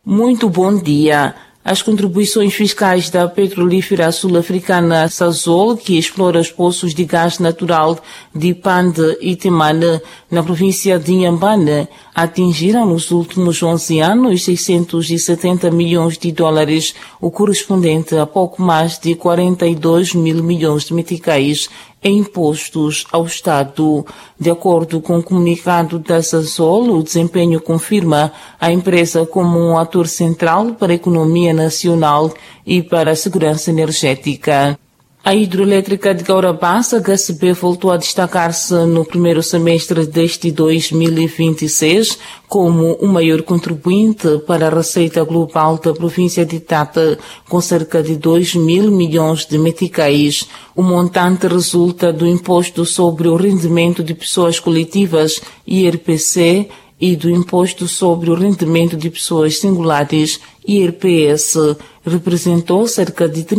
Muito bom dia. As contribuições fiscais da petrolífera sul-africana Sasol, que explora os poços de gás natural de Pande e Temane, na província de Inhambane, atingiram nos últimos 11 anos 670 milhões de dólares, o correspondente a pouco mais de 42 mil milhões de meticais em impostos ao Estado. De acordo com o comunicado da Sasol, o desempenho confirma a empresa como um ator central para a economia nacional e para a segurança energética. A hidroelétrica de Gaurabassa, HCB, voltou a destacar-se no primeiro semestre deste 2026 como o maior contribuinte para a receita global da província de Tata, com cerca de 2 mil milhões de meticais. O montante resulta do Imposto sobre o Rendimento de Pessoas Coletivas, IRPC, e do Imposto sobre o Rendimento de Pessoas Singulares, IRPS, representou cerca de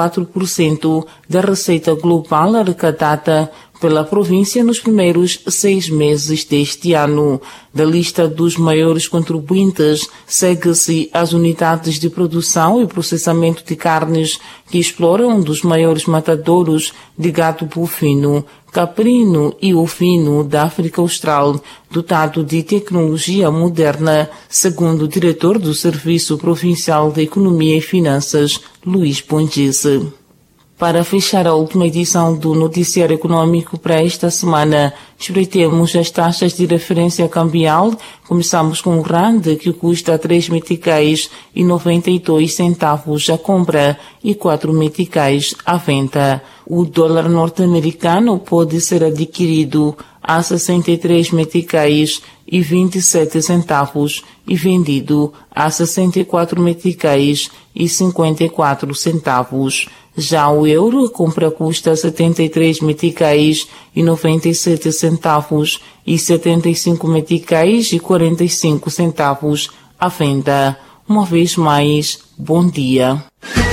34% da receita global arrecadada pela província nos primeiros 6 meses deste ano. Da lista dos maiores contribuintes, segue-se as unidades de produção e processamento de carnes, que exploram um dos maiores matadouros de gado bovino, caprino e ovino da África Austral, dotado de tecnologia moderna, segundo o diretor do Serviço Provincial de Economia e Finanças, Luís Pongese. Para fechar a última edição do Noticiário Econômico para esta semana, espreitemos as taxas de referência cambial. Começamos com o RAND, que custa 3 meticais e 92 centavos a compra e 4 meticais à venda. O dólar norte-americano pode ser adquirido a 63 meticais e 27 centavos e vendido a 64 meticais e 54 centavos. Já o euro, a compra custa 73 meticais e 97 centavos e 75 meticais e 45 centavos à venda. Uma vez mais, bom dia.